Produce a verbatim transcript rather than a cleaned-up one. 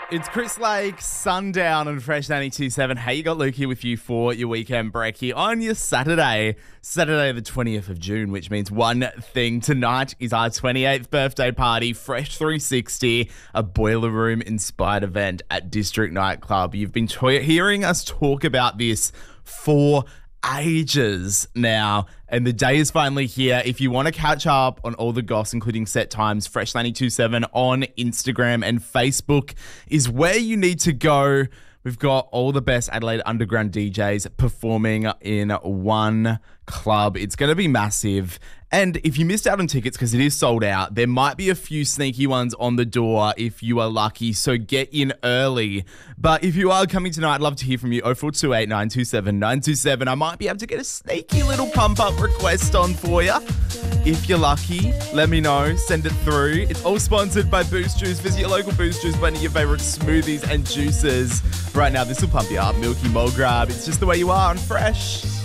It's Chris Lake, Sundown on Fresh ninety-two point seven. Hey, you got Luke here with you for your weekend break here on your Saturday, Saturday the twentieth of June, which means one thing. Tonight is our twenty-eighth birthday party, Fresh three sixty, a boiler room inspired event at District Nightclub. You've been to- hearing us talk about this for ages now, and the day is finally here. If you want to catch up on all the goss, including set times, Fresh ninety-two point seven on Instagram and Facebook is where you need to go. We've got all the best Adelaide Underground D Js performing in one club. It's going to be massive. And if you missed out on tickets because it is sold out, there might be a few sneaky ones on the door if you are lucky, so get in early. But if you are coming tonight, I'd love to hear from you. oh four two eight, nine two seven, nine two seven. I might be able to get a sneaky little pump-up request on for you. If you're lucky, let me know. Send it through. It's all sponsored by Boost Juice. Visit your local Boost Juice, blend your favourite smoothies and juices. Right now, this will pump you up. Milky Mulgrab. It's just the way you are on Fresh.